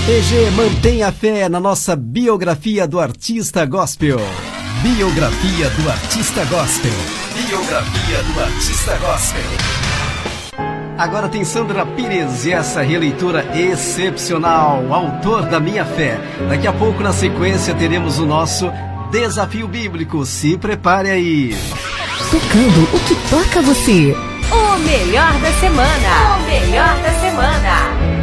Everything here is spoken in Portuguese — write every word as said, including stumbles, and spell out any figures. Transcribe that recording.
P G, mantenha a fé na nossa biografia do artista gospel. Biografia do artista gospel. Biografia do artista gospel. Agora tem Sandra Pires e essa releitura excepcional, autor da Minha Fé. Daqui a pouco, na sequência, teremos o nosso Desafio Bíblico. Se prepare aí. Tocando o que toca você. O melhor da semana. O melhor da semana.